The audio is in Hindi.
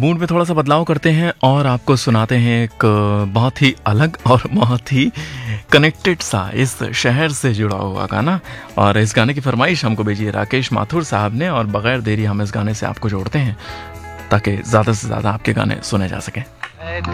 मूड में थोड़ा सा बदलाव करते हैं और आपको सुनाते हैं एक बहुत ही अलग और बहुत ही कनेक्टेड सा इस शहर से जुड़ा हुआ गाना। और इस गाने की फरमाइश हमको भेजी है राकेश माथुर साहब ने, और बगैर देरी हम इस गाने से आपको जोड़ते हैं ताकि ज़्यादा से ज़्यादा आपके गाने सुने जा सकें।